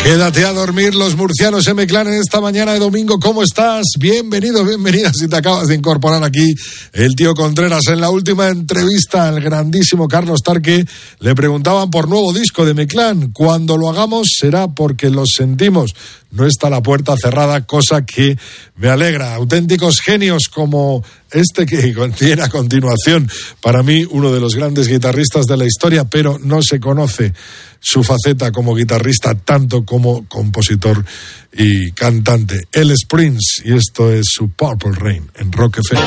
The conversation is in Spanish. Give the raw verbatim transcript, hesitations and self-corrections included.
Quédate a dormir, los murcianos M-Clan en esta mañana de domingo. ¿Cómo estás? Bienvenido, bienvenida si te acabas de incorporar aquí. El tío Contreras, en la última entrevista al grandísimo Carlos Tarque, le preguntaban por nuevo disco de M-Clan. Cuando lo hagamos será porque lo sentimos. No está la puerta cerrada, cosa que me alegra. Auténticos genios como este que contiene a continuación. Para mí, uno de los grandes guitarristas de la historia, pero no se conoce su faceta como guitarrista tanto como compositor y cantante. Él es Prince y esto es su Purple Rain en Rock F M.